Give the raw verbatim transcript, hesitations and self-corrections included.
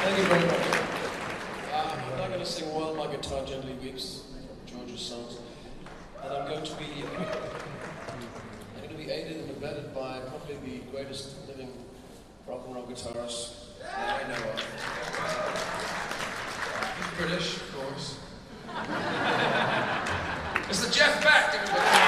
Thank you very much. Uh, I'm not going to sing While My Guitar Gently Weeps, George's songs, and I'm going to be I'm going to be aided and abetted by probably the greatest living rock and roll guitarist that I know of. British, of course. It's the Jeff Beck, everybody.